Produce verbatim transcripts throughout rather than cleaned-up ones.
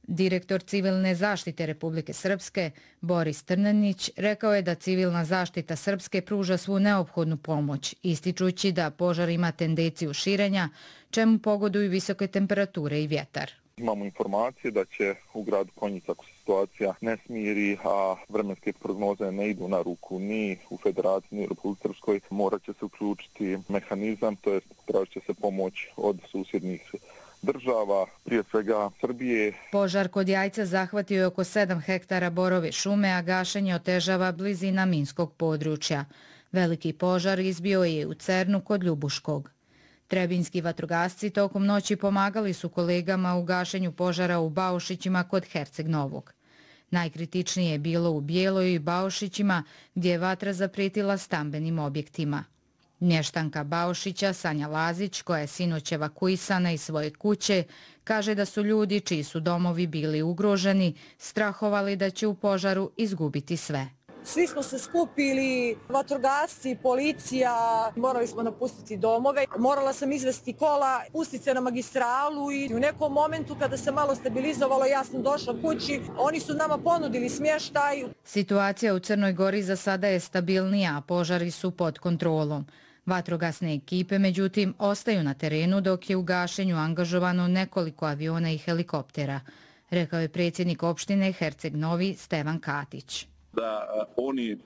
Direktor Civilne zaštite Republike Srpske, Boris Trnanić, rekao je da Civilna zaštita Srpske pruža svu neophodnu pomoć, ističući da požar ima tendenciju širenja, čemu pogoduju visoke temperature i vjetar. Imamo informacije da će u gradu Konjic, ako se situacija ne smiri, a vremenske prognoze ne idu na ruku ni u Federaciji, ni u Republike Srpskoj, morat će se uključiti mehanizam, to jest tražit će se pomoć od susjednih država, prije svega Srbije. Požar kod Jajca zahvatio je oko sedam hektara borove šume, a gašenje otežava blizina minskog područja. Veliki požar izbio je u Cernu kod Ljubuškog. Trebinjski vatrogasci tokom noći pomagali su kolegama u gašenju požara u Baušićima kod Herceg Novog. Najkritičnije je bilo u Bijeloj i Baušićima, gdje je vatra zaprijetila stambenim objektima. Mještanka Baušića Sanja Lazić, koja je sinoć evakuisana iz svoje kuće, kaže da su ljudi čiji su domovi bili ugroženi strahovali da će u požaru izgubiti sve. Svi smo se skupili, vatrogasci, policija, morali smo napustiti domove. Morala sam izvesti kola, pustiti se na magistralu i u nekom momentu kada se malo stabilizovalo, ja sam došla kući, oni su nama ponudili smještaj. Situacija u Crnoj Gori za sada je stabilnija, a požari su pod kontrolom. Vatrogasne ekipe, međutim, ostaju na terenu dok je u gašenju angažovano nekoliko aviona i helikoptera, rekao je predsjednik opštine Herceg Novi Stevan Katić. Da oni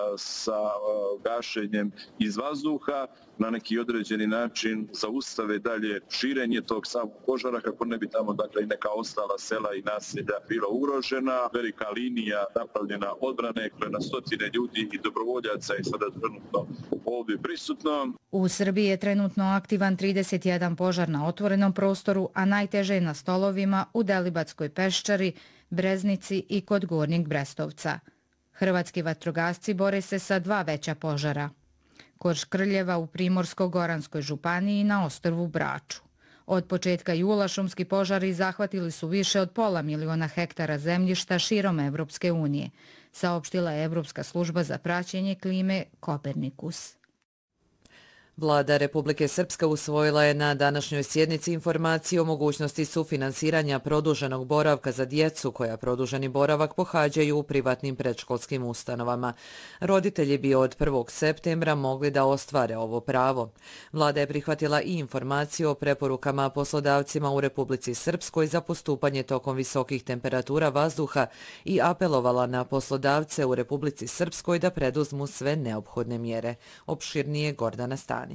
sa gašenjem iz vazduha na neki određeni način zaustave dalje širenje tog samog požara kako ne bi tamo dakle i neka ostala sela i naselja bila ugrožena. Velika linija napravljena odbrane koja na stotine ljudi i dobrovoljaca je sada trenutno ovdje prisutno. U Srbiji je trenutno aktivan trideset jedan požar na otvorenom prostoru, a najteže je na Stolovima, u Delibatskoj peščari, Breznici i kod Gornjeg Brestovca. Hrvatski vatrogasci bore se sa dva veća požara. Kod Škrljeva u Primorsko-Goranskoj županiji i na ostrvu Braču. Od početka jula šumski požari zahvatili su više od pola miliona hektara zemljišta širom Evropske unije, saopštila je Evropska služba za praćenje klime Kopernikus. Vlada Republike Srpska usvojila je na današnjoj sjednici informaciju o mogućnosti sufinansiranja produženog boravka za djecu koja produženi boravak pohađaju u privatnim predškolskim ustanovama. Roditelji bi od prvog septembra mogli da ostvare ovo pravo. Vlada je prihvatila i informaciju o preporukama poslodavcima u Republici Srpskoj za postupanje tokom visokih temperatura vazduha i apelovala na poslodavce u Republici Srpskoj da preduzmu sve neophodne mjere. Opširnije Gordana Stanić.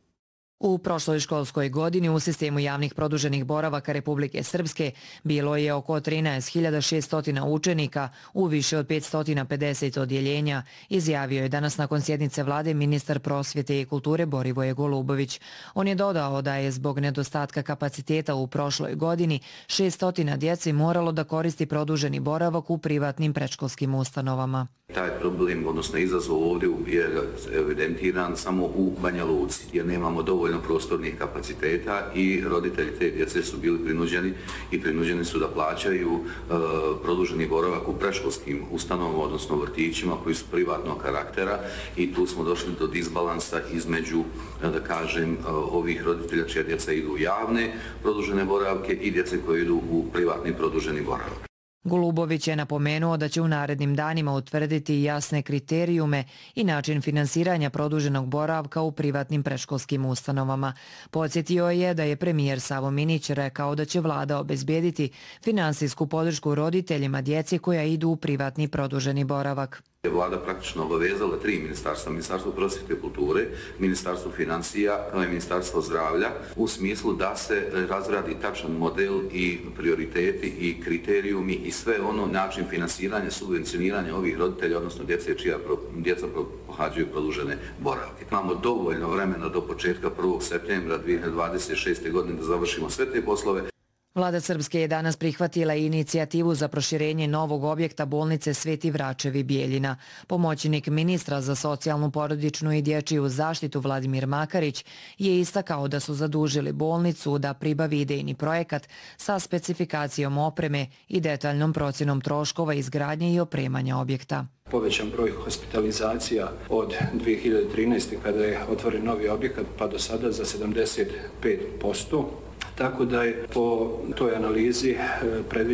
U prošloj školskoj godini u sistemu javnih produženih boravaka Republike Srpske bilo je oko trinaest hiljada šesto učenika u više od petsto pedeset odjeljenja, izjavio je danas nakon sjednice vlade ministar prosvjete i kulture Borivoje Golubović. On je dodao da je zbog nedostatka kapaciteta u prošloj godini šesto djeci moralo da koristi produženi boravak u privatnim predškolskim ustanovama. Taj problem, odnosno izazov ovdje je evidentiran samo u Banja Luci, jer nemamo dovoljno prostornih kapaciteta i roditelji te djece su bili prinuđeni i prinuđeni su da plaćaju e, produženi boravak u predškolskim ustanovama, odnosno vrtićima koji su privatnog karaktera i tu smo došli do disbalansa između, da kažem, ovih roditelja čija djeca idu u javne produžene boravke i djece koje idu u privatni produženi boravak. Golubović je napomenuo da će u narednim danima utvrditi jasne kriterijume i način finansiranja produženog boravka u privatnim predškolskim ustanovama. Podsjetio je da je premijer Savo Minić rekao da će vlada obezbediti finansijsku podršku roditeljima djeci koja idu u privatni produženi boravak. Vlada praktično obavezala tri ministarstva, Ministarstvo prosvjete i kulture, Ministarstvo financija i Ministarstvo zdravlja u smislu da se razradi tačan model i prioriteti i kriterijumi i sve ono način finansiranja, subvencioniranja ovih roditelja, odnosno djece čija djeca pohađaju produžene boravke. Imamo dovoljno vremena do početka prvog septembra dvije hiljade dvadeset šeste. godine da završimo sve te poslove. Vlada Srpske je danas prihvatila inicijativu za proširenje novog objekta bolnice Sveti Vračevi Bijeljina. Pomoćnik ministra za socijalnu, porodičnu i dječju zaštitu Vladimir Makarić je istakao da su zadužili bolnicu da pribavi idejni projekat sa specifikacijom opreme i detaljnom procjenom troškova izgradnje i opremanja objekta. Povećan broj hospitalizacija od dvije hiljade trinaeste. kada je otvoren novi objekat pa do sada za sedamdeset pet posto. Tako da je po toj analizi predviđeno